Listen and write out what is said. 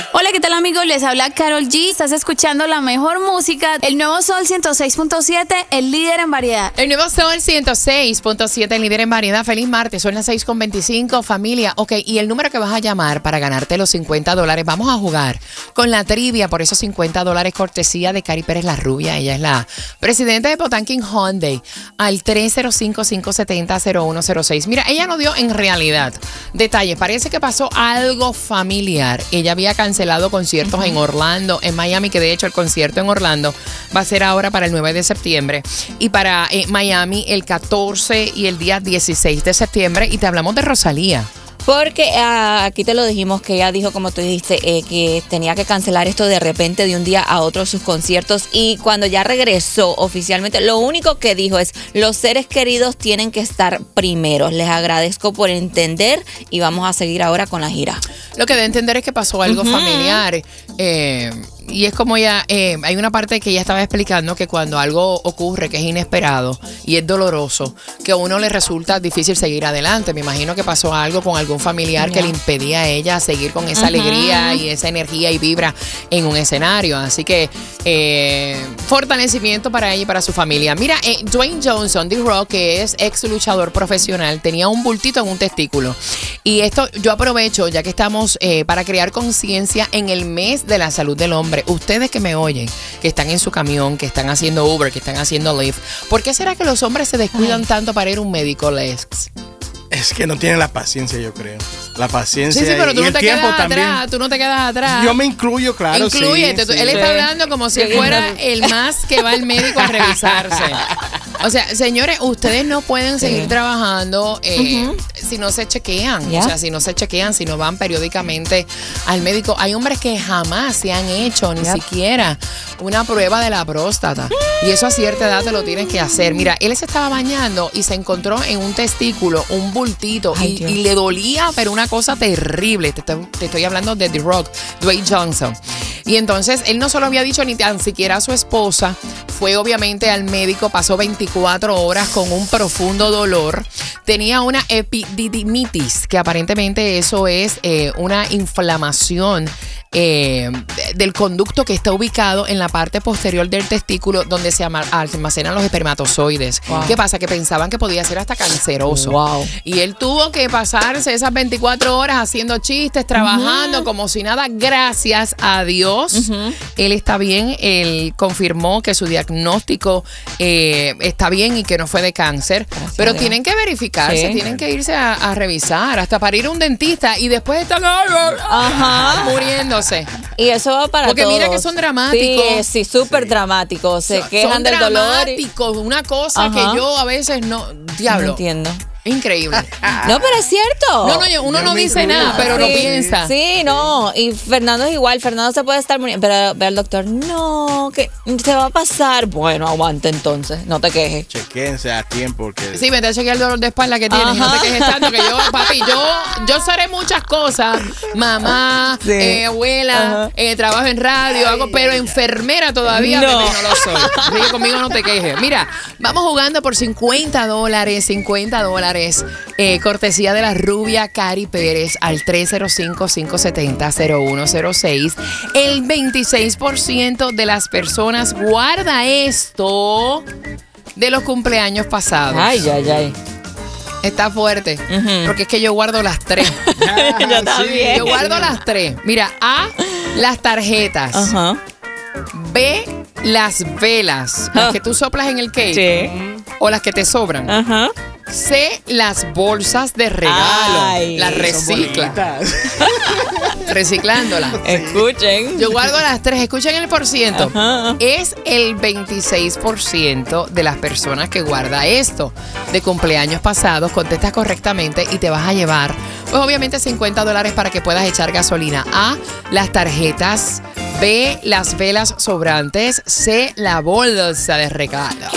Hola, ¿qué tal amigos? Les habla Karol G. Estás escuchando la mejor música. El Nuevo Sol 106.7, el líder en variedad. El Nuevo Sol 106.7, el líder en variedad. Feliz martes, son las 6:25, familia. Ok, y el número que vas a llamar para ganarte los $50, vamos a jugar con la trivia por esos $50 cortesía de Cari Pérez la Rubia. Ella es la presidenta de Potanking Hyundai al 305-570-0106. Mira, ella no dio en realidad detalles. Parece que pasó algo familiar. Ella había cancelado conciertos en Orlando, en Miami, que de hecho el concierto en Orlando va a ser ahora para el 9 de septiembre y para Miami el 14 y el día 16 de septiembre. Y te hablamos de Rosalía. Porque aquí te lo dijimos, que ella dijo, como tú dijiste, que tenía que cancelar esto de repente de un día a otro sus conciertos, y cuando ya regresó oficialmente, lo único que dijo es: los seres queridos tienen que estar primero. Les agradezco por entender y vamos a seguir ahora con la gira. Lo que de entender es que pasó algo familiar. Y es como ya, hay una parte que ella estaba explicando que cuando algo ocurre que es inesperado y es doloroso, que a uno le resulta difícil seguir adelante. Me imagino que pasó algo con algún familiar que le impedía a ella seguir con esa alegría y esa energía y vibra en un escenario. Así que fortalecimiento para ella y para su familia. Mira, Dwayne Johnson, The Rock, que es ex luchador profesional, tenía un bultito en un testículo. Y esto yo aprovecho, ya que estamos para crear conciencia en el mes de la salud del hombre. Ustedes que me oyen, que están en su camión, que están haciendo Uber, que están haciendo Lyft, ¿por qué será que los hombres se descuidan tanto para ir a un médico, Lex? Es que no tienen la paciencia, yo creo. La paciencia sí, pero tú y no el te tiempo quedas también. atrás, tú no te quedas atrás. Yo me incluyo, claro. Incluyete. Sí, Él está hablando como si fuera el más que va al médico a revisarse. O sea, señores, ustedes no pueden seguir trabajando si no se chequean. O sea, si no se chequean, si no van periódicamente al médico. Hay hombres que jamás se han hecho ni siquiera una prueba de la próstata. Y eso a cierta edad te lo tienes que hacer. Mira, él se estaba bañando y se encontró en un testículo un bultito y le dolía, pero una cosa terrible. Te estoy hablando de The Rock, Dwayne Johnson. Y entonces él no solo había dicho ni tan siquiera a su esposa, fue obviamente al médico, pasó 24 horas con un profundo dolor. Tenía una epididimitis, que aparentemente eso es una inflamación del conducto que está ubicado en la parte posterior del testículo, donde se almacenan los espermatozoides. Wow. ¿Qué pasa? Que pensaban que podía ser hasta canceroso. Wow. Y él tuvo que pasarse esas 24 horas haciendo chistes, trabajando como si nada. Gracias a Dios, él está bien. Él confirmó que su diagnóstico está bien y que no fue de cáncer. Gracias, pero tienen que verificarse, tienen que irse a revisar, hasta para ir a un dentista, y después están muriéndose. Y eso va para porque todos. Mira que son dramáticos. Sí, súper dramáticos. Se quejan del dolor. Son dramáticos. Una cosa que yo a veces no... Diablo. No entiendo. Increíble. No, pero es cierto. No, uno no dice nada, pero lo piensa. Sí, no. Y Fernando es igual. Fernando se puede estar muriendo, pero ve al doctor. No, que se va a pasar. Bueno, aguanta entonces. No te quejes. Chequense a tiempo. Porque... Sí, vete a chequear el dolor de espalda que tienes. Y no te quejes tanto, que yo, papi, yo seré muchas cosas. Mamá, abuela, trabajo en radio, pero enfermera todavía no lo soy. Así que conmigo no te quejes. Mira, vamos jugando por $50. Cortesía de la rubia Cari Pérez al 305-570-0106. El 26% de las personas guarda esto de los cumpleaños pasados. Ay. Está fuerte, porque es que yo guardo las 3. Yo también. Yo guardo las 3. Mira, A, las tarjetas. B, las velas. Las que tú soplas en el cake. O las que te sobran. C, las bolsas de regalo. Las recicla. Reciclándolas. Escuchen. Yo guardo las 3. Escuchen el porciento. Es el 26% de las personas que guarda esto de cumpleaños pasados. Contestas correctamente y te vas a llevar, pues obviamente, $50 para que puedas echar gasolina. A, las tarjetas. B, las velas sobrantes. C, la bolsa de regalo.